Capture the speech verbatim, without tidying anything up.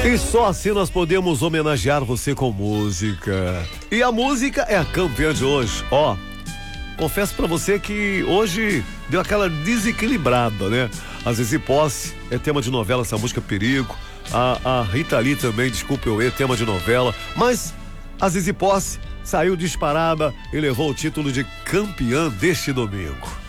E só assim nós podemos homenagear você com música. E a música é a campeã de hoje. Ó, confesso pra você que hoje deu aquela desequilibrada, né? A Zizi Posse é tema de novela, essa música Perigo. A, a Rita Lee também, desculpa eu, é tema de novela. Mas a Zizi Posse saiu disparada e levou o título de campeã deste domingo.